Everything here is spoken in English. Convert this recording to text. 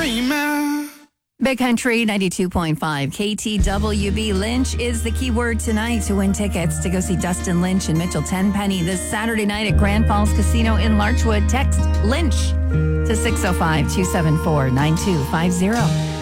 dreaming. Big Country 92.5 KTWB. Lynch is the key word tonight to win tickets to go see Dustin Lynch and Mitchell Tenpenny this Saturday night at Grand Falls Casino in Larchwood. Text Lynch to 605-274-9250.